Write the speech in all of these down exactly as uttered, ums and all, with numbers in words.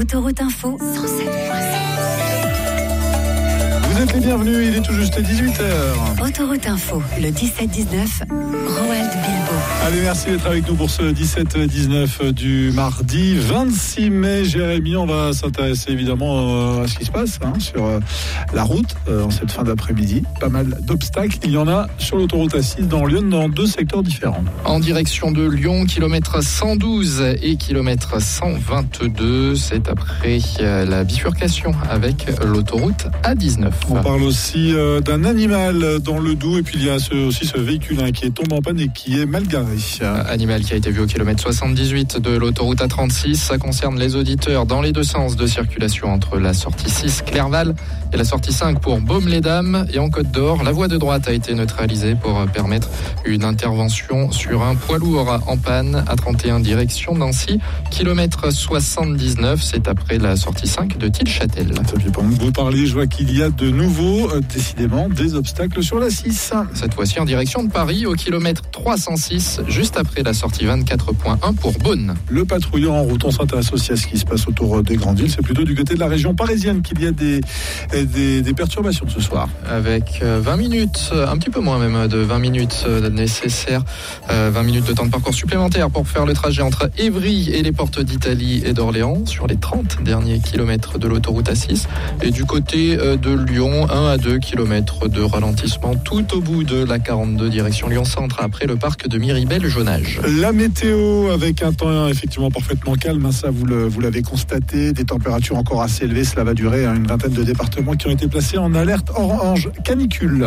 Autoroute Info cent sept point sept. Vous êtes les bienvenus, il est tout juste dix-huit heures. Autoroute Info, le dix-sept dix-neuf, Roald Bilbo. Allez, merci d'être avec nous pour ce dix-sept dix-neuf du mardi vingt-six mai. Jérémy, on va s'intéresser évidemment à ce qui se passe hein, sur la route en cette fin d'après-midi. Pas mal d'obstacles, il y en a sur l'autoroute A six dans Lyon dans deux secteurs différents. En direction de Lyon, kilomètre cent douze et kilomètre cent vingt-deux, c'est après la bifurcation avec l'autoroute A dix-neuf. On parle aussi euh, d'un animal dans le Doubs et puis il y a ce, aussi ce véhicule hein, qui est tombé en panne et qui est mal garé. Animal qui a été vu au kilomètre soixante-dix-huit de l'autoroute A trente-six. Ça concerne les auditeurs dans les deux sens de circulation entre la sortie six Clerval et la sortie cinq pour Baume-les-Dames. Et en Côte d'Or, la voie de droite a été neutralisée pour permettre une intervention sur un poids lourd en panne à trente et un direction Nancy. Kilomètre soixante-dix-neuf, c'est après la sortie cinq de Tilchâtel. Pendant que vous parlez, je vois qu'il y a de nouveau, euh, décidément, des obstacles sur la six. Cette fois-ci en direction de Paris, au kilomètre trois cent six, juste après la sortie vingt-quatre point un pour Beaune. Le patrouilleur en route, on s'intéresse aussi à ce qui se passe autour des grandes villes. C'est plutôt du côté de la région parisienne qu'il y a des, des, des perturbations ce soir. Avec vingt minutes, un petit peu moins même de vingt minutes nécessaires, vingt minutes de temps de parcours supplémentaire pour faire le trajet entre Évry et les portes d'Italie et d'Orléans sur les trente derniers kilomètres de l'autoroute A six. Et du côté de Lyon, un à deux kilomètres de ralentissement tout au bout de la quarante-deux direction Lyon-Centre après le parc de Miribel-Jonage. La météo avec un temps effectivement parfaitement calme, ça vous, le, vous l'avez constaté, des températures encore assez élevées, cela va durer hein, une vingtaine de départements qui ont été placés en alerte orange canicule.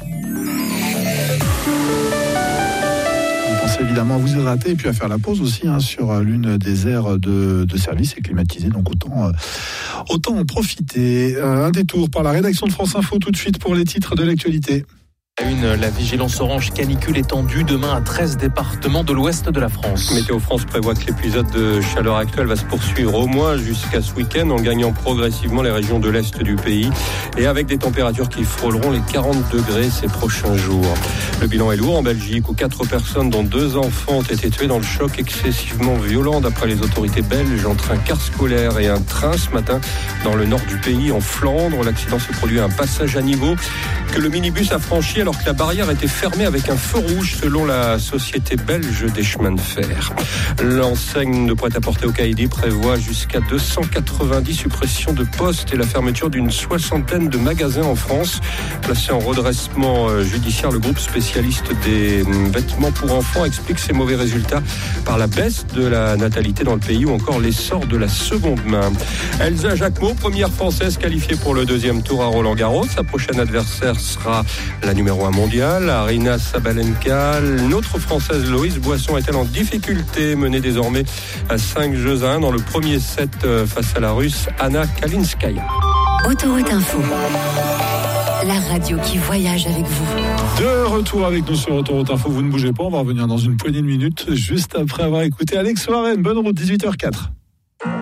Évidemment à vous hydrater et puis à faire la pause aussi hein, sur l'une des aires de, de service et climatisée, donc autant, euh, autant en profiter. Euh, un détour par la rédaction de France Info tout de suite pour les titres de l'actualité. Une, la vigilance orange canicule étendue demain à treize départements de l'ouest de la France. Météo France prévoit que l'épisode de chaleur actuelle va se poursuivre au moins jusqu'à ce week-end en gagnant progressivement les régions de l'est du pays et avec des températures qui frôleront les quarante degrés ces prochains jours. Le bilan est lourd en Belgique où quatre personnes dont deux enfants ont été tués dans le choc excessivement violent d'après les autorités belges entre un car scolaire et un train ce matin dans le nord du pays en Flandre. L'accident s'est produit à un passage à niveau que le minibus a franchi alors que la barrière était fermée avec un feu rouge selon la société belge des chemins de fer. L'enseigne de prêt-à-porter au Caïdi prévoit jusqu'à deux cent quatre-vingt-dix suppressions de postes et la fermeture d'une soixantaine de magasins en France. Placé en redressement judiciaire, le groupe spécialiste des vêtements pour enfants explique ses mauvais résultats par la baisse de la natalité dans le pays ou encore l'essor de la seconde main. Elsa Jacquemot, première française qualifiée pour le deuxième tour à Roland-Garros. Sa prochaine adversaire sera la numéro un mondiale, Aryna Sabalenka. Notre française Loïse Boisson est-elle en difficulté, menée désormais à cinq jeux à un dans le premier set face à la russe Anna Kalinskaya. Autoroute Info, la radio qui voyage avec vous. De retour avec nous sur Autoroute Info, vous ne bougez pas, on va revenir dans une poignée de minutes juste après avoir écouté Alex Warren. Bonne route, dix-huit heures zéro quatre.